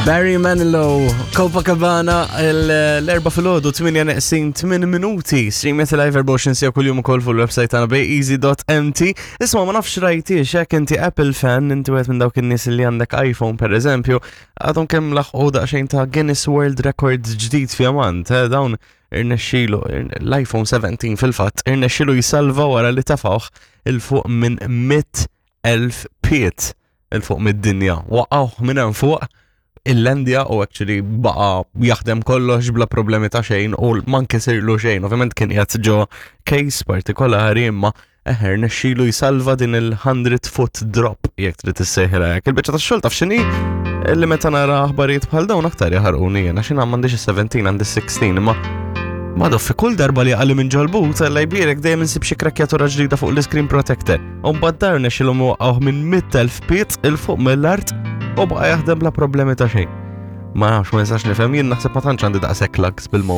Barry Manilow, Copacabana, l-4 fil-ħodu, 8 minuti, streamet live 24 sija kull-jum ukoll fuq il-website tagħna beeasy.mt. Isma' ma nafx rajtiex hekk inti Apple fan, inti wieħed minn dawk in-nies li għandek iPhone pereżempju, għadhom kemm laħqu daqsxejn ta' Guinness World Records ġdid fjamant, dawn irnexxielu l-iPhone 17 fil-fatt irnexxielu jisalva wara li tafawh il-fuq minn 100,000 piet il-fuq mid-dinja. Waqgħu minn hemm fuq il-Landja u actually baqa jaħdem kollox bla problemi ta' xejn u ma nkisirlu xejn. Ovvjament kien qiegħed ġo case partikolari imma eħer nexxielu jisalva din il-100 foot drop jekk trid issejħilha hekk. Il-biċċa tax-xogħol taf x'inhi li meta nara aħbarijiet bħal dawn aktar jaħarquni jiena x'in m'għandix is-17 għandi 16 imma Madu fi kull darba li għalli minn ġolbut, l-lajbierek dejjem insib xi krakkjatura ġdida fuq l-screen protector. Umbagħad dar nexxilhom waqgħu minn 100,000 piet il fuq mill-art u baqa' jaħdem bla problemi ta' xejn. Ma nafx ma nistax nifhem jien naħseb ma tantx għandi daqshekk lags bil-mod.